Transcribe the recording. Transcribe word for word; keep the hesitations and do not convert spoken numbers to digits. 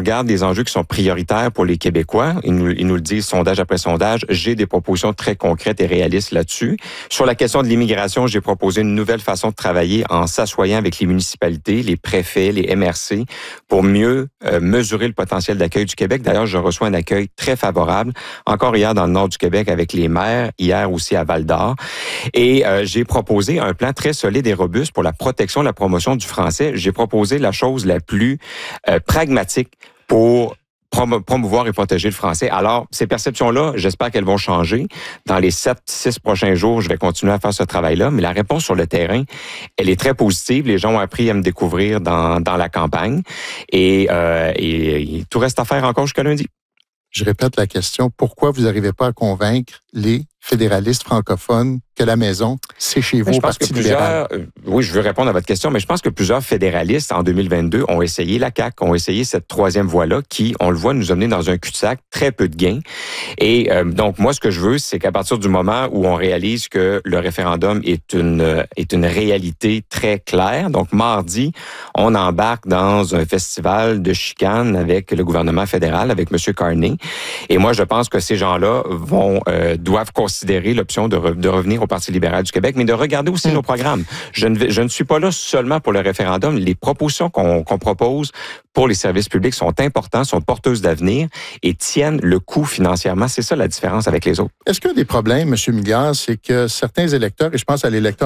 regarde les enjeux qui sont prioritaires pour les Québécois, ils nous, ils nous le disent sondage après sondage, j'ai des propositions très concrètes et réalistes là-dessus. Sur la question de l'immigration, j'ai proposé une nouvelle façon de travailler en s'assoyant avec les municipalités, les préfets, les M R C, pour mieux euh, mesurer le potentiel d'accueil du Québec. D'ailleurs, je reçois un accueil très favorable, encore hier dans le nord du Québec avec les maires, hier aussi à Val-d'Or. Et euh, j'ai proposé un plan très solide et robuste pour la protection et la promotion du français. J'ai proposé la chose la plus euh, pragmatique pour promouvoir et protéger le français. Alors, ces perceptions-là, j'espère qu'elles vont changer. Dans les sept, six prochains jours, je vais continuer à faire ce travail-là, mais la réponse sur le terrain, elle est très positive. Les gens ont appris à me découvrir dans, dans la campagne et, euh, et, et tout reste à faire encore jusqu'à lundi. Je répète la question, pourquoi vous n'arrivez pas à convaincre les fédéralistes francophones que la maison, c'est chez vous, au Parti libéral? Euh, oui, je veux répondre à votre question, mais je pense que plusieurs fédéralistes, en deux mille vingt-deux, ont essayé la C A Q, ont essayé cette troisième voie-là qui, on le voit, nous amener dans un cul-de-sac, très peu de gains. Et euh, donc, moi, ce que je veux, c'est qu'à partir du moment où on réalise que le référendum est une, est une réalité très claire, donc mardi, on embarque dans un festival de chicane avec le gouvernement fédéral, avec M. Carney. Et moi, je pense que ces gens-là vont euh, doivent considérer l'option de, re, de revenir au Parti libéral du Québec, mais de regarder aussi mmh. nos programmes. Je ne, je ne suis pas là seulement pour le référendum. Les propositions qu'on, qu'on propose pour les services publics sont importantes, sont porteuses d'avenir et tiennent le coût financièrement. C'est ça la différence avec les autres. Est-ce qu'un des problèmes, M. Milliard, c'est que certains électeurs, et je pense à l'électeur